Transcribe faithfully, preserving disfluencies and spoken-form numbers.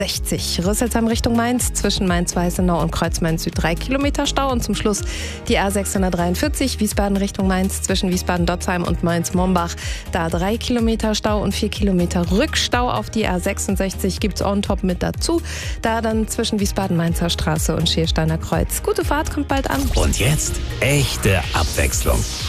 sechzig. Rüsselsheim Richtung Mainz, zwischen Mainz-Weißenau und Kreuz-Main-Süd drei Kilometer Stau. Und zum Schluss die A sechshundertdreiundvierzig, Wiesbaden Richtung Mainz, zwischen Wiesbaden-Dotzheim und Mainz-Mombach. Da drei Kilometer Stau und vier Kilometer Rückstau. Auf die A sechsundsechzig gibt es on top mit dazu. Da dann zwischen Wiesbaden-Mainzer Straße und Schiersteiner Kreuz. Gute Fahrt, kommt bald an. Und jetzt echte Abwechslung.